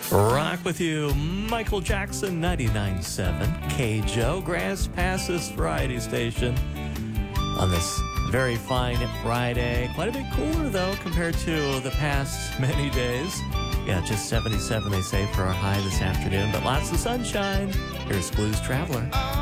Rock with you, Michael Jackson, 99.7 KJO, Grass Passes Variety Station. On this very fine Friday. Quite a bit cooler, though, compared to the past many days. Yeah, just 77, they say, for our high this afternoon. But lots of sunshine. Here's Blues Traveler.